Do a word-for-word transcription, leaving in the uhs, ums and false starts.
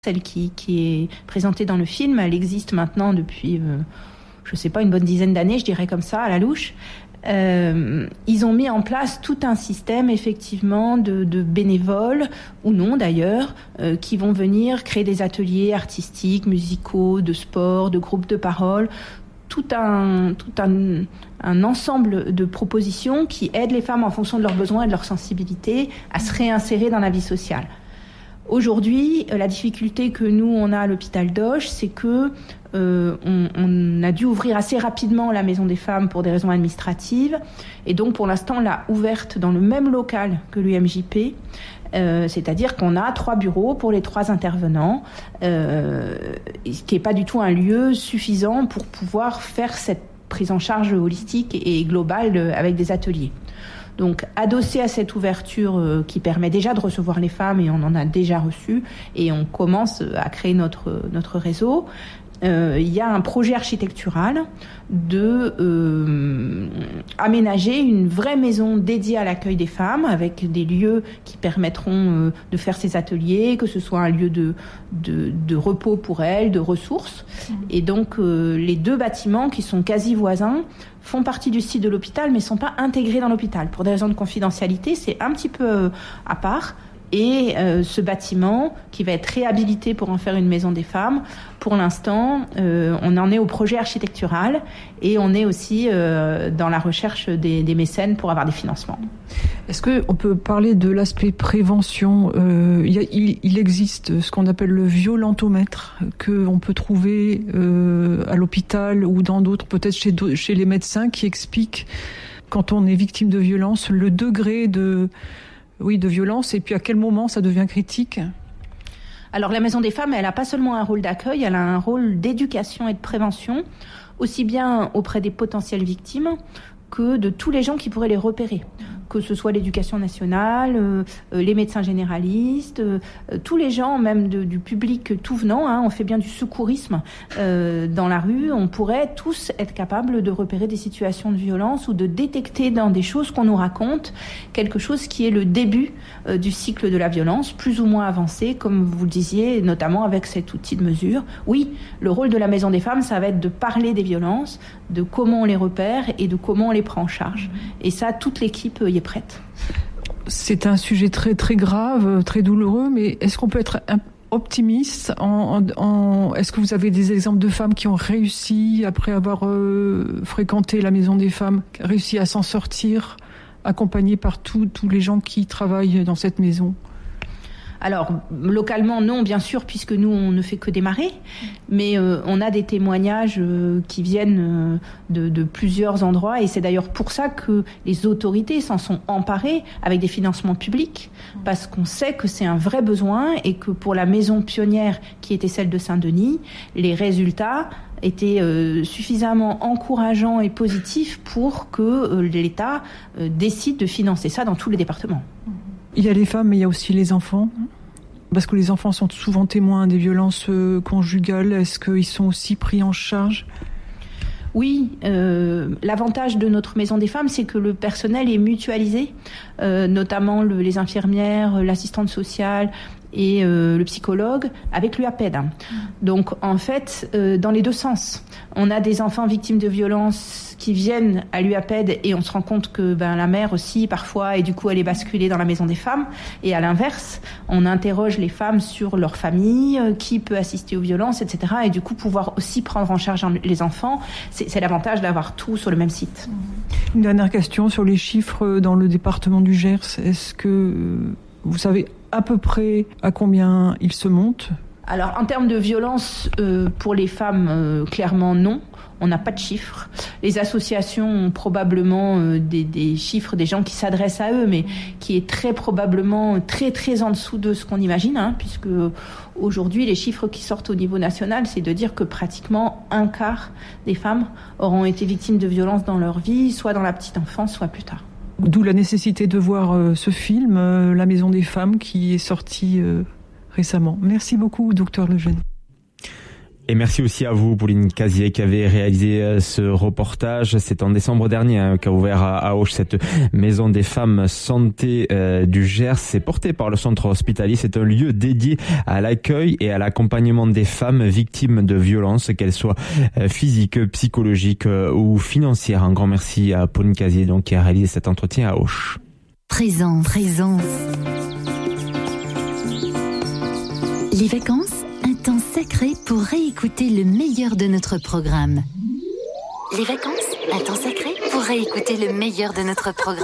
Celle qui, qui est présentée dans le film, elle existe maintenant depuis, euh, je sais pas, une bonne dizaine d'années, je dirais comme ça, à la louche. Euh, ils ont mis en place tout un système, effectivement, de, de bénévoles, ou non d'ailleurs, euh, qui vont venir créer des ateliers artistiques, musicaux, de sport, de groupes de parole, tout un, tout un, un ensemble de propositions qui aident les femmes en fonction de leurs besoins et de leur sensibilité à se réinsérer dans la vie sociale. Aujourd'hui, la difficulté que nous, on a à l'hôpital d'Auch, c'est que euh, on, on a dû ouvrir assez rapidement la Maison des Femmes pour des raisons administratives. Et donc, pour l'instant, on l'a ouverte dans le même local que l'U M J P. Euh, c'est-à-dire qu'on a trois bureaux pour les trois intervenants, euh, ce qui n'est pas du tout un lieu suffisant pour pouvoir faire cette prise en charge holistique et globale avec des ateliers. Donc, adossé à cette ouverture euh, qui permet déjà de recevoir les femmes, et on en a déjà reçu, et on commence à créer notre, notre réseau, euh, il y a un projet architectural de euh, aménager une vraie maison dédiée à l'accueil des femmes, avec des lieux qui permettront euh, de faire ces ateliers, que ce soit un lieu de, de, de repos pour elles, de ressources. Mmh. Et donc, euh, les deux bâtiments qui sont quasi voisins font partie du site de l'hôpital, mais ne sont pas intégrés dans l'hôpital. Pour des raisons de confidentialité, c'est un petit peu euh, à part. Et euh, ce bâtiment, qui va être réhabilité pour en faire une maison des femmes, pour l'instant, euh, on en est au projet architectural, et on est aussi euh, dans la recherche des, des mécènes pour avoir des financements. Est-ce qu'on peut parler de l'aspect prévention ? euh, il, y a, il, il existe ce qu'on appelle le violentomètre, qu'on peut trouver euh, à l'hôpital ou dans d'autres, peut-être chez, chez les médecins, qui explique, quand on est victime de violence, le degré de... Oui, de violence, et puis à quel moment ça devient critique ? Alors la Maison des Femmes, elle n'a pas seulement un rôle d'accueil, elle a un rôle d'éducation et de prévention, aussi bien auprès des potentielles victimes que de tous les gens qui pourraient les repérer, que ce soit l'éducation nationale, euh, les médecins généralistes, euh, tous les gens, même de, du public tout venant, hein, on fait bien du secourisme euh, dans la rue, on pourrait tous être capables de repérer des situations de violence ou de détecter dans des choses qu'on nous raconte quelque chose qui est le début euh, du cycle de la violence, plus ou moins avancé, comme vous le disiez, notamment avec cet outil de mesure. Oui, le rôle de la Maison des Femmes, ça va être de parler des violences, de comment on les repère et de comment on les prend en charge. Et ça, toute l'équipe y est prête. C'est un sujet très très grave, très douloureux, mais est-ce qu'on peut être optimiste en, en, en, est-ce que vous avez des exemples de femmes qui ont réussi, après avoir euh, fréquenté la Maison des Femmes, réussi à s'en sortir, accompagnées par tous les gens qui travaillent dans cette maison ? Alors, localement, non, bien sûr, puisque nous, on ne fait que démarrer. Mais euh, on a des témoignages euh, qui viennent euh, de, de plusieurs endroits. Et c'est d'ailleurs pour ça que les autorités s'en sont emparées avec des financements publics. Parce qu'on sait que c'est un vrai besoin et que pour la maison pionnière qui était celle de Saint-Denis, les résultats étaient euh, suffisamment encourageants et positifs pour que euh, l'État euh, décide de financer ça dans tous les départements. Il y a les femmes, mais il y a aussi les enfants. Parce que les enfants sont souvent témoins des violences conjugales. Est-ce qu'ils sont aussi pris en charge ? Oui, euh, l'avantage de notre Maison des Femmes, c'est que le personnel est mutualisé, euh, notamment le, les infirmières, l'assistante sociale et euh, le psychologue avec l'U A P E D. Mmh. Donc, en fait, euh, dans les deux sens, on a des enfants victimes de violences qui viennent à l'U A P E D et on se rend compte que ben, la mère aussi, parfois, et du coup, elle est basculée dans la Maison des Femmes. Et à l'inverse, on interroge les femmes sur leur famille, euh, qui peut assister aux violences, et cetera. Et du coup, pouvoir aussi prendre en charge les enfants, c'est, c'est l'avantage d'avoir tout sur le même site. Une dernière question sur les chiffres dans le département du Gers. Est-ce que vous savez à peu près à combien ils se montent ? Alors, en termes de violence euh, pour les femmes, euh, clairement non. On n'a pas de chiffres. Les associations ont probablement euh, des, des chiffres des gens qui s'adressent à eux, mais qui est très probablement très très en dessous de ce qu'on imagine, hein, puisque aujourd'hui les chiffres qui sortent au niveau national, c'est de dire que pratiquement un quart des femmes auront été victimes de violences dans leur vie, soit dans la petite enfance, soit plus tard. D'où la nécessité de voir euh, ce film, euh, La Maison des Femmes, qui est sorti euh, récemment. Merci beaucoup, docteur Lejeune. Et merci aussi à vous, Pauline Casier, qui avait réalisé ce reportage. C'est en décembre dernier hein, qu'a ouvert à, à Auch cette maison des femmes santé euh, du Gers. C'est porté par le centre hospitalier. C'est un lieu dédié à l'accueil et à l'accompagnement des femmes victimes de violences, qu'elles soient euh, physiques, psychologiques euh, ou financières. Un grand merci à Pauline Casier, donc, qui a réalisé cet entretien à Auch. Présence, présence. Les vacances, un temps sacré pour réécouter le meilleur de notre programme. Les vacances, un temps sacré pour réécouter le meilleur de notre programme.